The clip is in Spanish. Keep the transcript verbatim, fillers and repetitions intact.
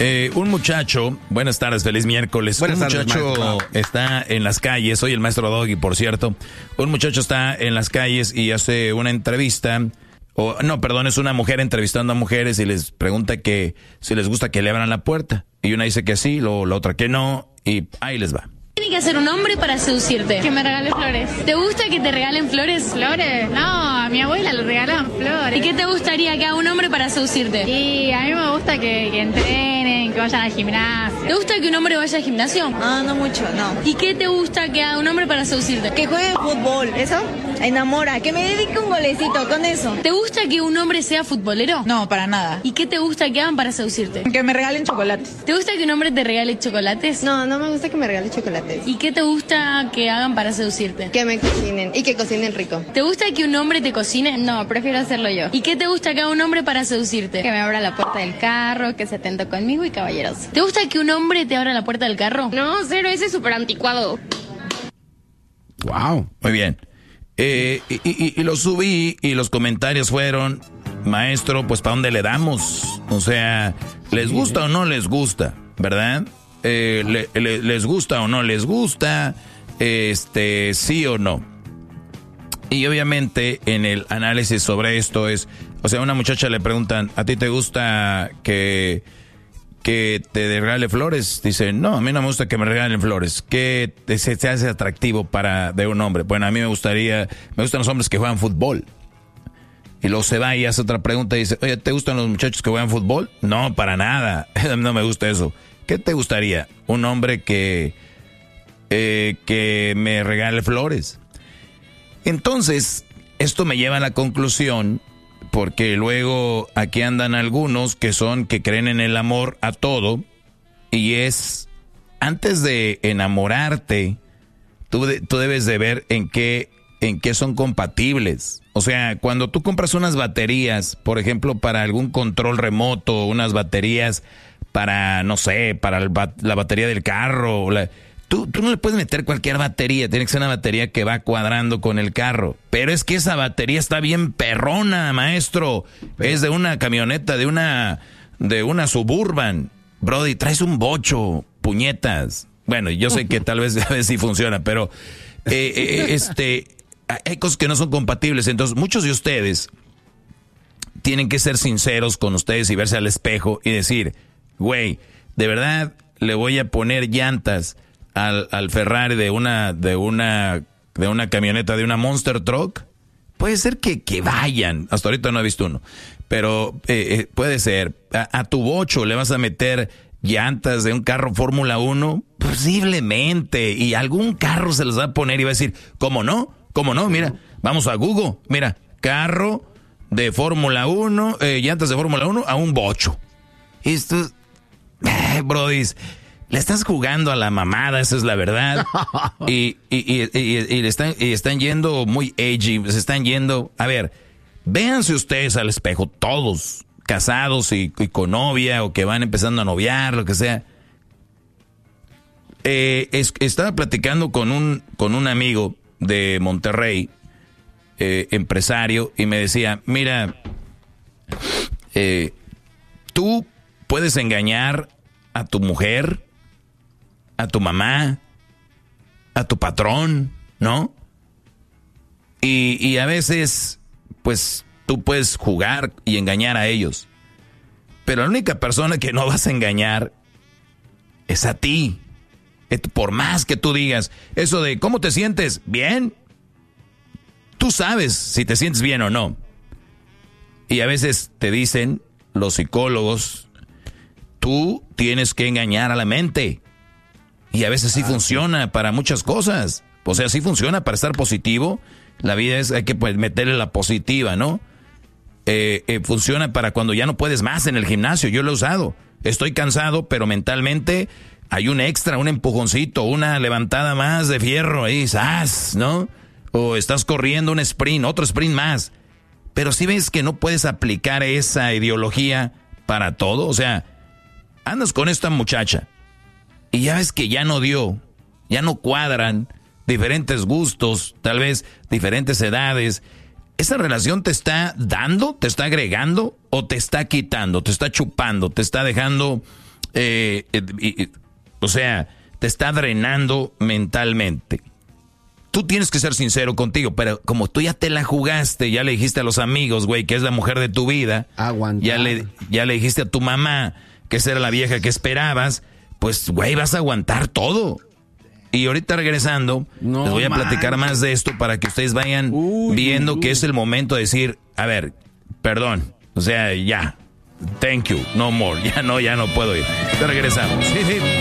Eh, un muchacho, buenas tardes, feliz miércoles. Buenas un tardes, muchacho maestro. Está en las calles, soy el maestro Doggy, por cierto. Un muchacho está en las calles y hace una entrevista, o no, perdón, es una mujer entrevistando a mujeres y les pregunta que si les gusta que le abran la puerta. Y una dice que sí, lo, la otra que no, y ahí les va. Tiene que hacer un hombre para seducirte. Que me regale flores. ¿Te gusta que te regalen flores? ¿Flores? No, a mi abuela le regalaban flores. ¿Y qué te gustaría que haga un hombre para seducirte? Y a mí me gusta que, que entrenen, que vayan al gimnasio. ¿Te gusta que un hombre vaya al gimnasio? No, no mucho, no. ¿Y qué te gusta que haga un hombre para seducirte? Que juegue fútbol, ¿eso? Enamora, que me dedique un golecito, con eso. ¿Te gusta que un hombre sea futbolero? No, para nada. ¿Y qué te gusta que hagan para seducirte? Que me regalen chocolates. ¿Te gusta que un hombre te regale chocolates? No, no me gusta que me regale chocolates. ¿Y qué te gusta que hagan para seducirte? Que me cocinen y que cocinen rico. ¿Te gusta que un hombre te cocine? No, prefiero hacerlo yo. ¿Y qué te gusta que haga un hombre para seducirte? Que me abra la puerta del carro, que se atenta conmigo y caballeroso. ¿Te gusta que un hombre te abra la puerta del carro? No, cero, ese es súper anticuado. Wow, muy bien. Eh, y, y, y lo subí y los comentarios fueron, maestro, pues ¿para dónde le damos? O sea, ¿les gusta o no les gusta? ¿Verdad? Eh, le, le, ¿Les gusta o no les gusta? Este, sí o no. Y obviamente en el análisis sobre esto es, o sea, a una muchacha le preguntan, ¿a ti te gusta que, que te regale flores? Dice, no, a mí no me gusta que me regalen flores. ¿Qué te, se, se hace atractivo para de un hombre? Bueno, a mí me gustaría, me gustan los hombres que juegan fútbol. Y luego se va y hace otra pregunta y dice, oye, ¿te gustan los muchachos que juegan fútbol? No, para nada, no me gusta eso. ¿Qué te gustaría? Un hombre que, eh, que me regale flores. Entonces, esto me lleva a la conclusión, porque luego aquí andan algunos que son, que creen en el amor a todo, y es, antes de enamorarte, tú, de, tú debes de ver en qué, en qué son compatibles. O sea, cuando tú compras unas baterías, por ejemplo, para algún control remoto, unas baterías para, no sé, para el, la batería del carro, la, tú, tú no le puedes meter cualquier batería, tiene que ser una batería que va cuadrando con el carro. Pero es que esa batería está bien perrona, maestro. Es de una camioneta, de una, de una Suburban. Brody, traes un bocho, puñetas. Bueno, yo sé que tal vez a ver si funciona, pero eh, eh, este, hay cosas que no son compatibles. Entonces, muchos de ustedes tienen que ser sinceros con ustedes y verse al espejo y decir, güey, de verdad le voy a poner llantas al, al Ferrari de una, de una, de una camioneta, de una Monster Truck. Puede ser que, que vayan. Hasta ahorita no he visto uno. Pero eh, eh, puede ser. A, a tu bocho le vas a meter llantas de un carro Fórmula uno. Posiblemente. Y algún carro se les va a poner y va a decir, ¿cómo no? ¿Cómo no? Mira, vamos a Google. Mira, carro de Fórmula uno, eh, llantas de Fórmula uno a un bocho. Esto, eh, brodis, le estás jugando a la mamada, esa es la verdad. Y, y, y, y, y, están, y están yendo muy edgy, se están yendo. A ver, véanse ustedes al espejo, todos casados y, y con novia o que van empezando a noviar, lo que sea. Eh, es, estaba platicando con un, con un amigo de Monterrey, eh, empresario, y me decía, mira, eh, tú puedes engañar a tu mujer, a tu mamá, a tu patrón, ¿no? Y, y a veces, pues, tú puedes jugar y engañar a ellos. Pero la única persona que no vas a engañar es a ti. Por más que tú digas eso de ¿cómo te sientes? ¿Bien? Tú sabes si te sientes bien o no. Y a veces te dicen los psicólogos, tú tienes que engañar a la mente. Y a veces sí ah, funciona sí. para muchas cosas. O sea, sí funciona para estar positivo. La vida es, hay que pues, meterle la positiva, ¿no? Eh, eh, funciona para cuando ya no puedes más en el gimnasio. Yo lo he usado. Estoy cansado, pero mentalmente hay un extra, un empujoncito, una levantada más de fierro ahí, ¡zas!, ¿no? O estás corriendo un sprint, otro sprint más. Pero si ves que no puedes aplicar esa ideología para todo, o sea, andas con esta muchacha y ya ves que ya no dio, ya no cuadran, diferentes gustos, tal vez diferentes edades. ¿Esa relación te está dando, te está agregando o te está quitando, te está chupando, te está dejando Eh, eh, eh, o sea, te está drenando mentalmente. Tú tienes que ser sincero contigo, pero como tú ya te la jugaste, ya le dijiste a los amigos, güey, que es la mujer de tu vida. Aguantar. Ya le, ya le dijiste a tu mamá que esa era la vieja que esperabas. Pues, güey, vas a aguantar todo. Y ahorita regresando, no les voy a man. platicar más de esto para que ustedes vayan uy, viendo uy. que es el momento de decir, a ver, perdón, o sea, ya, thank you, no more, ya no, ya no puedo ir. Te regresamos. Sí, sí.